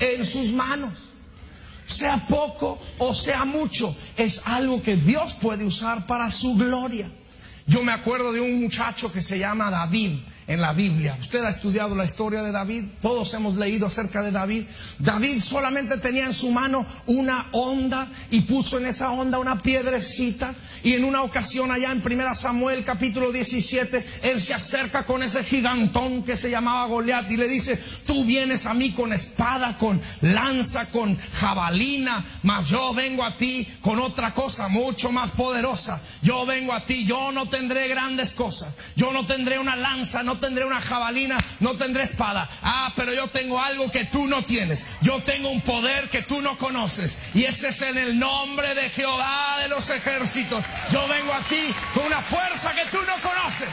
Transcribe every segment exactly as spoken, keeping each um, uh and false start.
en sus manos. Sea poco o sea mucho, es algo que Dios puede usar para su gloria. Yo me acuerdo de un muchacho que se llama David en la Biblia. Usted ha estudiado la historia de David, todos hemos leído acerca de David. David solamente tenía en su mano una honda y puso en esa honda una piedrecita. Y en una ocasión allá en primera Samuel capítulo diecisiete, él se acerca con ese gigantón que se llamaba Goliat y le dice: tú vienes a mí con espada, con lanza, con jabalina, mas yo vengo a ti con otra cosa mucho más poderosa. Yo vengo a ti, yo no tendré grandes cosas, yo no tendré una lanza, no tendré una jabalina, no tendré espada. Ah, pero yo tengo algo que tú no tienes. Yo tengo un poder que tú no conoces, y ese es en el nombre de Jehová de los ejércitos. Yo vengo a ti con una fuerza que tú no conoces.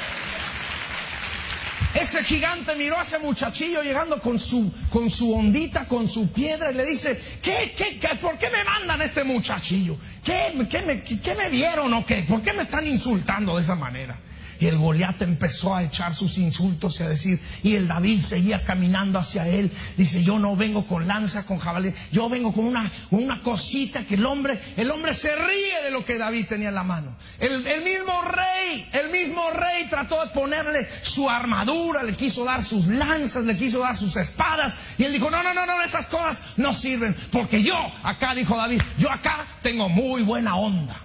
Ese gigante miró a ese muchachillo llegando con su, con su ondita, con su piedra, y le dice: ¿Qué, qué, qué, ¿por qué me mandan este muchachillo? ¿Qué, qué, me, qué, ¿Qué me vieron o qué? ¿Por qué me están insultando de esa manera? Y el Goliat empezó a echar sus insultos y a decir, y el David seguía caminando hacia él. Dice: yo no vengo con lanza, con jabalí, yo vengo con una, una cosita que el hombre, el hombre se ríe de lo que David tenía en la mano. El, el mismo rey, el mismo rey trató de ponerle su armadura, le quiso dar sus lanzas, le quiso dar sus espadas, y él dijo: no, no, no, no, esas cosas no sirven, porque yo acá, dijo David, yo acá tengo muy buena onda.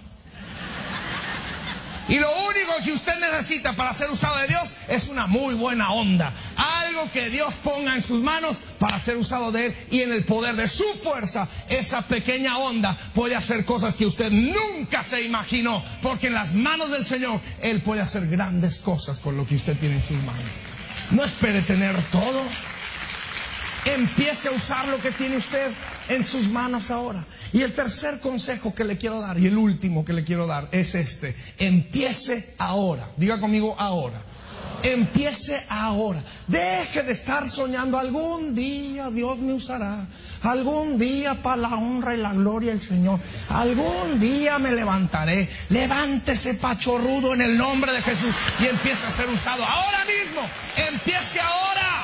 Y lo único que usted necesita para ser usado de Dios es una muy buena onda. Algo que Dios ponga en sus manos para ser usado de Él. Y en el poder de su fuerza, esa pequeña onda puede hacer cosas que usted nunca se imaginó. Porque en las manos del Señor, Él puede hacer grandes cosas con lo que usted tiene en sus manos. No espere tener todo. Empiece a usar lo que tiene usted en sus manos ahora. Y el tercer consejo que le quiero dar, y el último que le quiero dar, es este: empiece ahora. Diga conmigo: ahora. Empiece ahora. Deje de estar soñando: algún día Dios me usará, algún día para la honra y la gloria del Señor, algún día me levantaré. Levántese, pachorrudo, en el nombre de Jesús, y empiece a ser usado ahora mismo. Empiece ahora.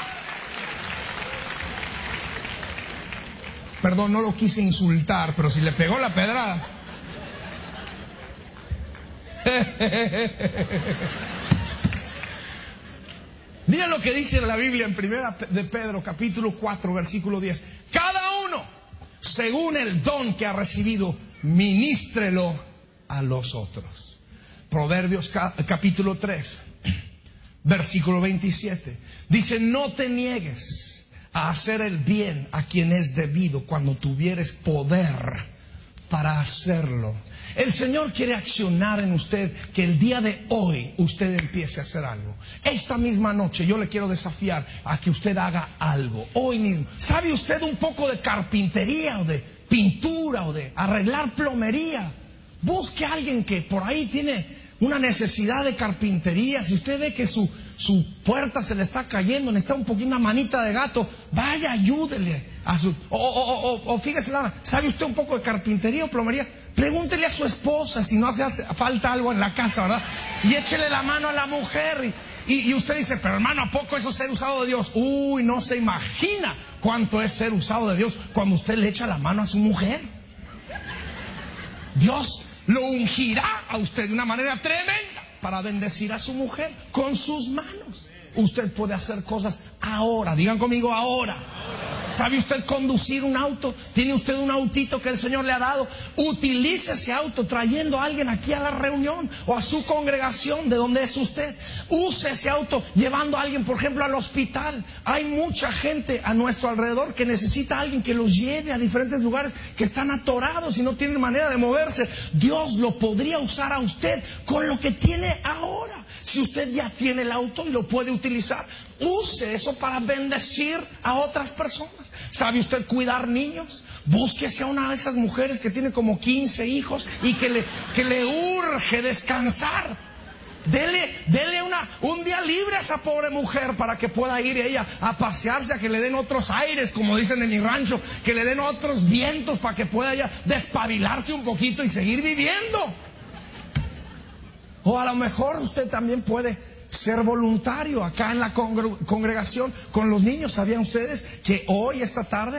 Perdón, no lo quise insultar, pero si le pegó la pedrada. Miren lo que dice la Biblia en primera de Pedro, capítulo cuatro, versículo diez. Cada uno, según el don que ha recibido, ministrelo a los otros. Proverbios capítulo tres, versículo veintisiete. Dice: no te niegues a hacer el bien a quien es debido cuando tuvieres poder para hacerlo. El Señor quiere accionar en usted, que el día de hoy usted empiece a hacer algo. Esta misma noche yo le quiero desafiar a que usted haga algo hoy mismo. ¿Sabe usted un poco de carpintería o de pintura o de arreglar plomería? Busque a alguien que por ahí tiene una necesidad de carpintería. Si usted ve que su Su puerta se le está cayendo, necesita un poquito, una manita de gato, vaya, ayúdele a su... O, o, o, o fíjese nada, ¿sabe usted un poco de carpintería o plomería? Pregúntele a su esposa si no hace falta algo en la casa, ¿verdad? Y échele la mano a la mujer. Y, y, y usted dice: pero hermano, ¿a poco eso es ser usado de Dios? Uy, no se imagina cuánto es ser usado de Dios cuando usted le echa la mano a su mujer. Dios lo ungirá a usted de una manera tremenda para bendecir a su mujer con sus manos. Usted puede hacer cosas ahora. Digan conmigo: ahora. ¿Sabe usted conducir un auto? ¿Tiene usted un autito que el Señor le ha dado? Utilice ese auto trayendo a alguien aquí a la reunión o a su congregación de donde es usted. Use ese auto llevando a alguien, por ejemplo, al hospital. Hay mucha gente a nuestro alrededor que necesita a alguien que los lleve a diferentes lugares, que están atorados y no tienen manera de moverse. Dios lo podría usar a usted con lo que tiene ahora. Si usted ya tiene el auto y lo puede utilizar, use eso para bendecir a otras personas. ¿Sabe usted cuidar niños? Búsquese a una de esas mujeres que tiene como quince hijos y que le, que le urge descansar. Dele, dele una, un día libre a esa pobre mujer para que pueda ir ella a pasearse, a que le den otros aires, como dicen en mi rancho, que le den otros vientos para que pueda ella despabilarse un poquito y seguir viviendo. O a lo mejor usted también puede ser voluntario acá en la congregación con los niños. ¿Sabían ustedes que hoy, esta tarde,